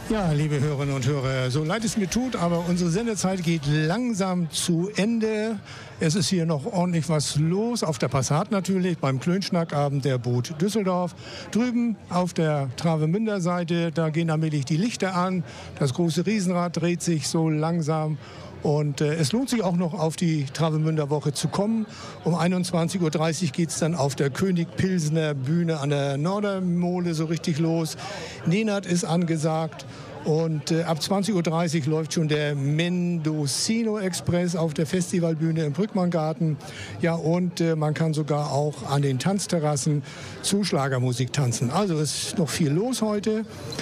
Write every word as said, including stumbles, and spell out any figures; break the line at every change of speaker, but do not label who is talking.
Ja, liebe Hörerinnen und Hörer, so leid es mir tut, aber unsere Sendezeit geht langsam zu Ende. Es ist hier noch ordentlich was los, auf der Passat natürlich, beim Klönschnackabend der Boot Düsseldorf. Drüben auf der Travemünder Seite, da gehen allmählich die Lichter an. Das große Riesenrad dreht sich so langsam. Und äh, es lohnt sich auch noch auf die Travemünder Woche zu kommen. Um einundzwanzig Uhr dreißig geht es dann auf der König-Pilsener Bühne an der Nordermole so richtig los. Nenad ist angesagt. Und äh, ab zwanzig Uhr dreißig läuft schon der Mendocino Express auf der Festivalbühne im Brückmanngarten. Ja, und äh, man kann sogar auch an den Tanzterrassen zu Schlagermusik tanzen. Also ist noch viel los heute.